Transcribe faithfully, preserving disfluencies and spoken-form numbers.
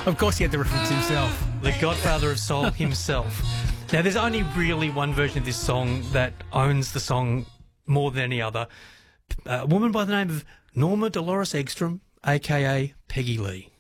Of course he had to reference himself. The godfather of soul himself. Now, there's only really one version of this song that owns the song more than any other. A woman by the name of Norma Dolores Eggstrom, a k a. Peggy Lee.